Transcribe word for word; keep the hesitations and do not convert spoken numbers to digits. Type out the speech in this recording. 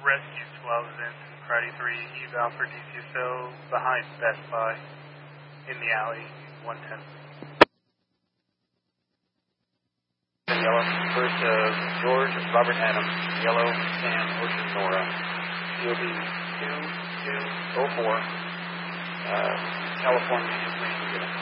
Rescue twelve is in Friday three, eval for D C S O behind Best Buy in the alley, one ten. Yellow, first uh, George Robert Adams, Yellow, Sam Ocean Nora, C O B two two oh four, uh, California, Information Given.